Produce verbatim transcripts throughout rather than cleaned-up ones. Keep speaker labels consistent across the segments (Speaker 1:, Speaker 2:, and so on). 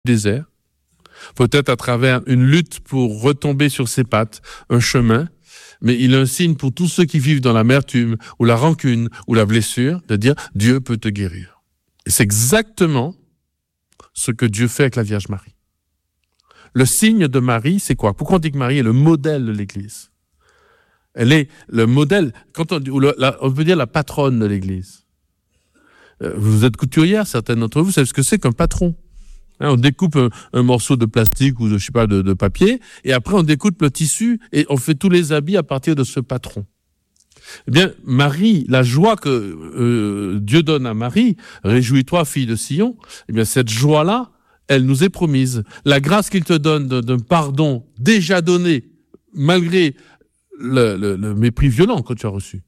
Speaker 1: désert, peut-être à travers une lutte pour retomber sur ses pattes, un chemin, mais il est un signe pour tous ceux qui vivent dans l'amertume ou la rancune ou la blessure de dire Dieu peut te guérir. Et c'est exactement ce que Dieu fait avec la Vierge Marie. Le signe de Marie, c'est quoi? Pourquoi on dit que Marie est le modèle de l'Église? Elle est le modèle, quand on, ou le, la, on peut dire la patronne de l'Église. Euh, vous êtes couturière, certains d'entre vous savez ce que c'est qu'un patron. Hein, on découpe un, un morceau de plastique ou de, je sais pas, de, de papier, et après on découpe le tissu et on fait tous les habits à partir de ce patron. Eh bien, Marie, la joie que euh, Dieu donne à Marie, réjouis-toi, fille de Sion, eh bien cette joie-là, elle nous est promise. La grâce qu'il te donne d'un pardon déjà donné, malgré le, le, le mépris violent que tu as reçu.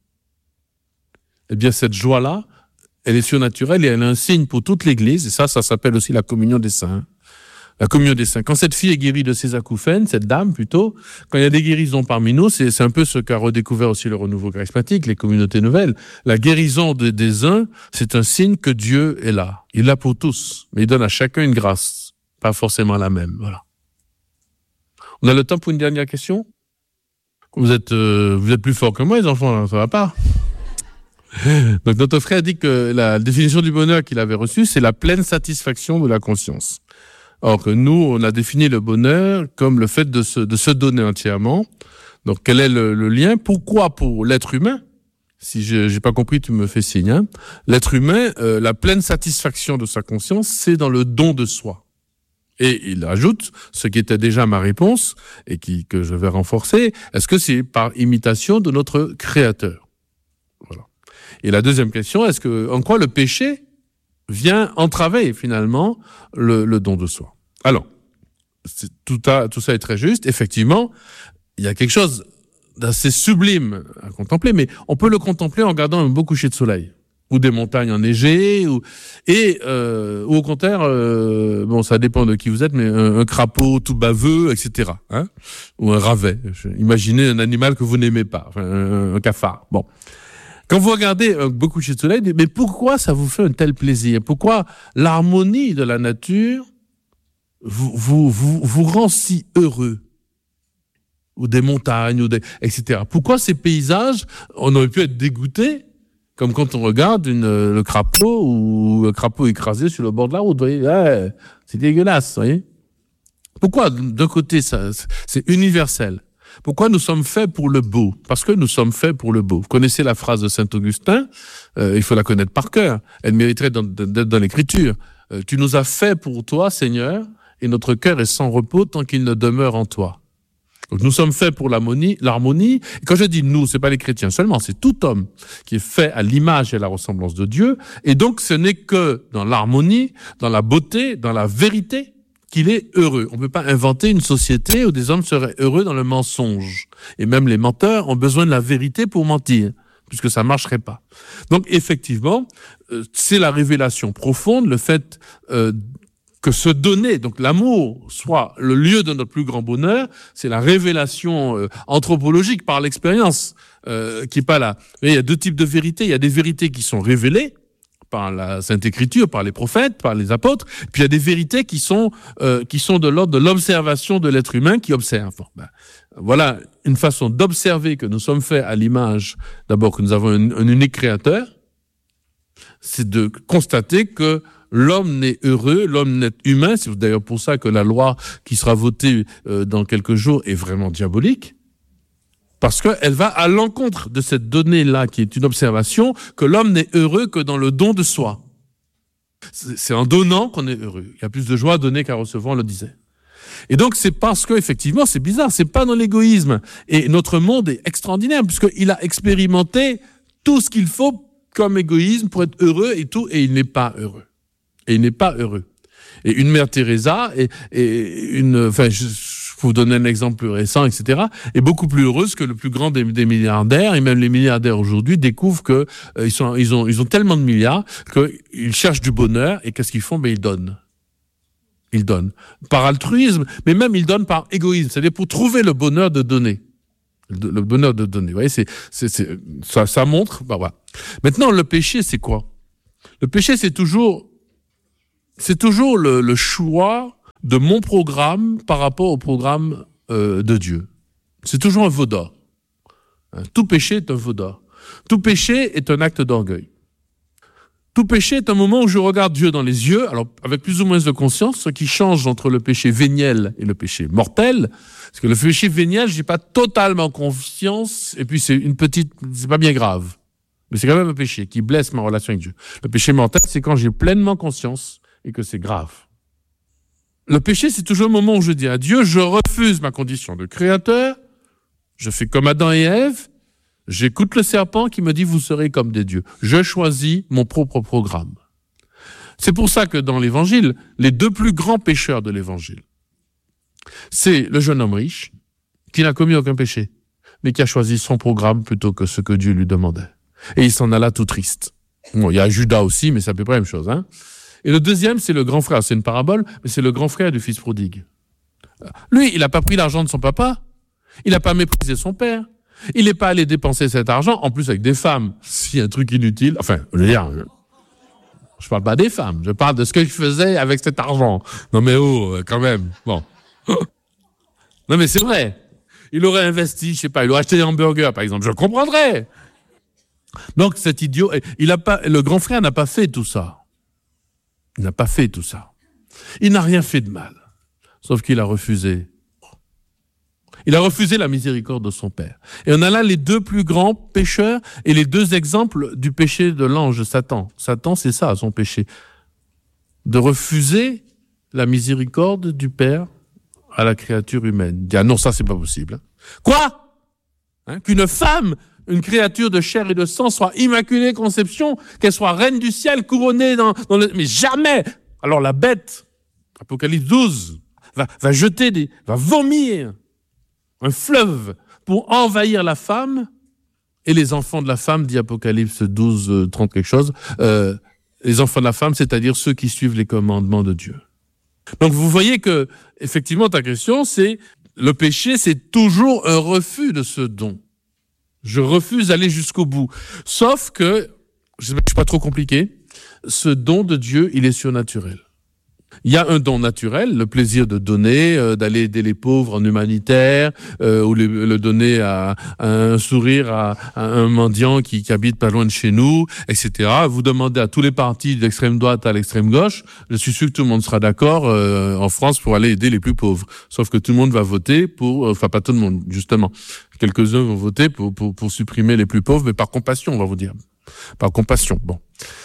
Speaker 1: Eh bien, cette joie-là, elle est surnaturelle et elle est un signe pour toute l'Église. Et ça, ça s'appelle aussi la communion des saints. La communion des saints. Quand cette fille est guérie de ses acouphènes, cette dame plutôt, quand il y a des guérisons parmi nous, c'est, c'est un peu ce qu'a redécouvert aussi le renouveau charismatique, les communautés nouvelles. La guérison de, des uns, c'est un signe que Dieu est là. Il est là pour tous, mais il donne à chacun une grâce, pas forcément la même. Voilà. On a le temps pour une dernière question? Vous êtes, euh, vous êtes plus forts que moi, les enfants, là, ça va pas? Donc notre frère dit que la définition du bonheur qu'il avait reçue, c'est la pleine satisfaction de la conscience. Or que nous, on a défini le bonheur comme le fait de se, de se donner entièrement. Donc quel est le, le lien? Pourquoi pour l'être humain? Si je j'ai pas compris, tu me fais signe. Hein. L'être humain, euh, la pleine satisfaction de sa conscience, c'est dans le don de soi. Et il ajoute, ce qui était déjà ma réponse, et qui que je vais renforcer, est-ce que c'est par imitation de notre Créateur? Voilà. Et la deuxième question, est-ce que en quoi le péché vient entraver finalement le, le don de soi? Alors, c'est, tout, à, tout ça est très juste. Effectivement, il y a quelque chose d'assez sublime à contempler, mais on peut le contempler en regardant un beau coucher de soleil, ou des montagnes enneigées, ou et euh, ou au contraire, euh, bon, ça dépend de qui vous êtes, mais un, un crapaud tout baveux, et cetera. Hein, ou un ravet. Imaginez un animal que vous n'aimez pas, enfin, un, un cafard. Bon. Quand vous regardez un beau coucher de soleil, mais pourquoi ça vous fait un tel plaisir? Pourquoi l'harmonie de la nature vous, vous, vous, vous rend si heureux? Ou des montagnes, ou des, et cetera. Pourquoi ces paysages, on aurait pu être dégoûté, comme quand on regarde une, le crapaud ou le crapaud écrasé sur le bord de la route. Vous voyez, ouais, c'est dégueulasse, vous voyez. Pourquoi, d'un côté, ça, c'est universel? Pourquoi nous sommes faits pour le beau? Parce que nous sommes faits pour le beau. Vous connaissez la phrase de saint Augustin, euh, il faut la connaître par cœur. Elle mériterait d'être dans l'Écriture. Euh, tu nous as fait pour toi, Seigneur, et notre cœur est sans repos tant qu'il ne demeure en toi. Donc nous sommes faits pour l'harmonie. l'harmonie. Et quand je dis nous, c'est pas les chrétiens seulement, c'est tout homme qui est fait à l'image et à la ressemblance de Dieu. Et donc ce n'est que dans l'harmonie, dans la beauté, dans la vérité, qu'il est heureux. On ne peut pas inventer une société où des hommes seraient heureux dans le mensonge. Et même les menteurs ont besoin de la vérité pour mentir, puisque ça ne marcherait pas. Donc effectivement, euh, c'est la révélation profonde, le fait euh, que se donner, donc l'amour, soit le lieu de notre plus grand bonheur, c'est la révélation euh, anthropologique par l'expérience, euh, qui est pas là. Mais il y a deux types de vérités. Il y a des vérités qui sont révélées par la Sainte Écriture, par les prophètes, par les apôtres. Puis il y a des vérités qui sont euh, qui sont de l'ordre de l'observation de l'être humain qui observe. Bon, ben, voilà une façon d'observer que nous sommes faits à l'image, d'abord que nous avons un, un unique Créateur, c'est de constater que l'homme n'est heureux, l'homme n'est humain. C'est d'ailleurs pour ça que la loi qui sera votée euh, dans quelques jours est vraiment diabolique. Parce qu'elle va à l'encontre de cette donnée-là, qui est une observation, que l'homme n'est heureux que dans le don de soi. C'est en donnant qu'on est heureux. Il y a plus de joie à donner qu'à recevoir, on le disait. Et donc, c'est parce que, effectivement, c'est bizarre, c'est pas dans l'égoïsme. Et notre monde est extraordinaire, puisqu'il a expérimenté tout ce qu'il faut comme égoïsme pour être heureux et tout, et il n'est pas heureux. Et il n'est pas heureux. Et une mère Teresa, et, et une, enfin, je, pour vous donner un exemple plus récent, et cetera, est beaucoup plus heureuse que le plus grand des, des milliardaires, et même les milliardaires aujourd'hui découvrent que euh, ils sont, ils ont, ils ont tellement de milliards qu'ils cherchent du bonheur, et qu'est-ce qu'ils font? Ben, ils donnent. Ils donnent. Par altruisme, mais même ils donnent par égoïsme. C'est-à-dire pour trouver le bonheur de donner. Le, le bonheur de donner. Vous voyez, c'est, c'est, c'est, ça, ça montre, bah, voilà. Maintenant, le péché, c'est quoi? Le péché, c'est toujours, c'est toujours le, le choix de mon programme par rapport au programme euh, de Dieu. C'est toujours un veau d'or. Hein, tout péché est un veau d'or. Tout péché est un acte d'orgueil. Tout péché est un moment où je regarde Dieu dans les yeux, alors avec plus ou moins de conscience, ce qui change entre le péché véniel et le péché mortel. Parce que le péché véniel, j'ai pas totalement conscience, et puis c'est une petite, c'est pas bien grave. Mais c'est quand même un péché qui blesse ma relation avec Dieu. Le péché mortel, c'est quand j'ai pleinement conscience et que c'est grave. Le péché, c'est toujours le moment où je dis à Dieu, je refuse ma condition de créateur, je fais comme Adam et Ève, j'écoute le serpent qui me dit « vous serez comme des dieux ». Je choisis mon propre programme. C'est pour ça que dans l'Évangile, les deux plus grands pécheurs de l'Évangile, c'est le jeune homme riche, qui n'a commis aucun péché, mais qui a choisi son programme plutôt que ce que Dieu lui demandait. Et il s'en alla tout triste. Bon, il y a Judas aussi, mais c'est à peu près la même chose. Hein. Et le deuxième, c'est le grand frère. C'est une parabole, mais c'est le grand frère du fils prodigue. Lui, il n'a pas pris l'argent de son papa. Il n'a pas méprisé son père. Il n'est pas allé dépenser cet argent, en plus avec des femmes. Si un truc inutile, enfin, je veux dire, je parle pas des femmes, je parle de ce qu'il faisait avec cet argent. Non mais oh, quand même, bon. Non mais c'est vrai. Il aurait investi, je sais pas, il aurait acheté des hamburgers, par exemple, je comprendrais. Donc cet idiot, il a pas, le grand frère n'a pas fait tout ça. Il n'a pas fait tout ça. Il n'a rien fait de mal, sauf qu'il a refusé. Il a refusé la miséricorde de son père. Et on a là les deux plus grands pécheurs et les deux exemples du péché de l'ange Satan. Satan, c'est ça, son péché. De refuser la miséricorde du père à la créature humaine. Dire, ah non, ça, c'est pas possible. Quoi? Hein, qu'une femme, une créature de chair et de sang, soit immaculée conception, qu'elle soit reine du ciel, couronnée dans, dans le... Mais jamais! Alors la bête, Apocalypse douze, va, va jeter des... va vomir un fleuve pour envahir la femme et les enfants de la femme, dit Apocalypse douze, trente quelque chose, euh, les enfants de la femme, c'est-à-dire ceux qui suivent les commandements de Dieu. Donc vous voyez que, effectivement, ta question, c'est le péché, c'est toujours un refus de ce don. Je refuse d'aller jusqu'au bout. Sauf que, je sais pas, je suis pas trop compliqué, ce don de Dieu, il est surnaturel. Il y a un don naturel, le plaisir de donner, euh, d'aller aider les pauvres en humanitaire, euh, ou le, le donner à, à un sourire à, à un mendiant qui, qui habite pas loin de chez nous, et cetera. Vous demandez à tous les partis de l'extrême droite à l'extrême gauche, je suis sûr que tout le monde sera d'accord euh, en France pour aller aider les plus pauvres. Sauf que tout le monde va voter pour, enfin pas tout le monde, justement. Quelques-uns vont voter pour, pour, pour supprimer les plus pauvres, mais par compassion, on va vous dire. Par compassion, bon.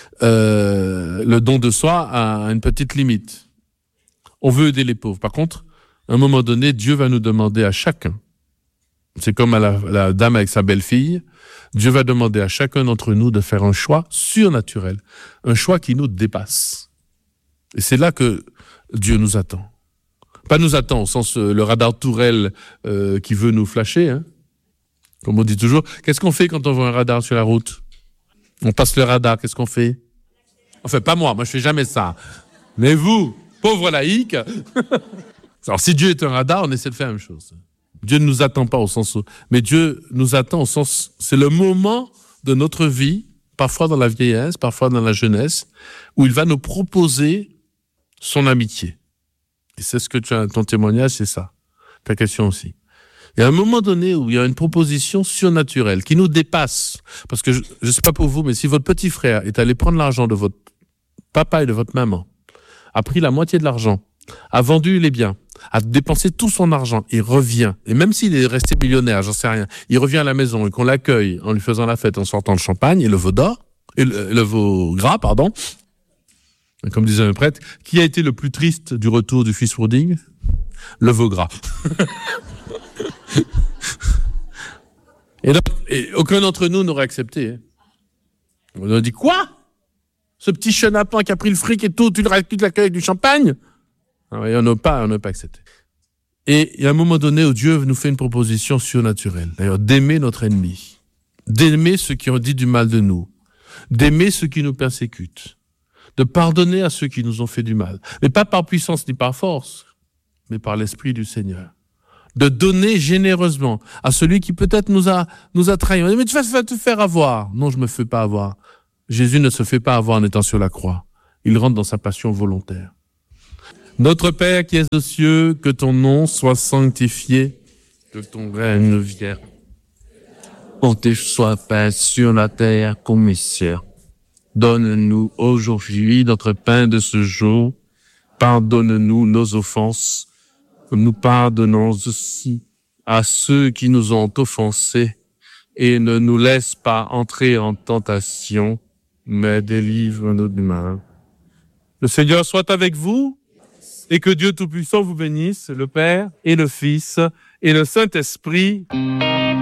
Speaker 1: Euh, le don de soi a une petite limite. On veut aider les pauvres. Par contre, à un moment donné, Dieu va nous demander à chacun, c'est comme à la, la dame avec sa belle-fille, Dieu va demander à chacun d'entre nous de faire un choix surnaturel, un choix qui nous dépasse. Et c'est là que Dieu nous attend. Pas nous attend au sens euh, le radar tourelle euh, qui veut nous flasher, hein. Comme on dit toujours, qu'est-ce qu'on fait quand on voit un radar sur la route? On passe le radar, qu'est-ce qu'on fait? Enfin, pas moi, moi je fais jamais ça. Mais vous, pauvre laïc. Alors si Dieu est un radar, on essaie de faire la même chose. Dieu ne nous attend pas au sens où... Mais Dieu nous attend au sens... C'est le moment de notre vie, parfois dans la vieillesse, parfois dans la jeunesse, où il va nous proposer son amitié. Et c'est ce que tu as, ton témoignage, c'est ça. Ta question aussi. Il y a un moment donné où il y a une proposition surnaturelle qui nous dépasse. Parce que je ne sais pas pour vous, mais si votre petit frère est allé prendre l'argent de votre papa et de votre maman, a pris la moitié de l'argent, a vendu les biens, a dépensé tout son argent, il revient, et même s'il est resté millionnaire, j'en sais rien, il revient à la maison et qu'on l'accueille en lui faisant la fête, en sortant le champagne et le veau d'or, et le, le veau gras, pardon, comme disait un prêtre, qui a été le plus triste du retour du fils prodigue? Le veau gras. Et donc, et aucun d'entre nous n'aurait accepté. Hein. On a dit, quoi? Ce petit chenapan qui a pris le fric et tout, tu l'accueilles avec du champagne? Ah ouais, on n'a pas, on n'a pas accepté. Et il y a un moment donné où Dieu nous fait une proposition surnaturelle. D'ailleurs, d'aimer notre ennemi. D'aimer ceux qui ont dit du mal de nous. D'aimer ceux qui nous persécutent. De pardonner à ceux qui nous ont fait du mal. Mais pas par puissance ni par force, mais par l'Esprit du Seigneur. De donner généreusement à celui qui peut-être nous a, nous a trahis. Mais tu vas te faire avoir. Non, je me fais pas avoir. Jésus ne se fait pas avoir en étant sur la croix. Il rentre dans sa passion volontaire. Notre Père qui es aux cieux, que ton nom soit sanctifié, que ton règne vienne.
Speaker 2: Porté soit paix sur la terre comme au ciel. Donne-nous aujourd'hui notre pain de ce jour. Pardonne-nous nos offenses, comme nous pardonnons aussi à ceux qui nous ont offensés. Et ne nous laisse pas entrer en tentation, mais délivre-nous du mal.
Speaker 1: Le Seigneur soit avec vous et que Dieu Tout-Puissant vous bénisse, le Père et le Fils et le Saint-Esprit.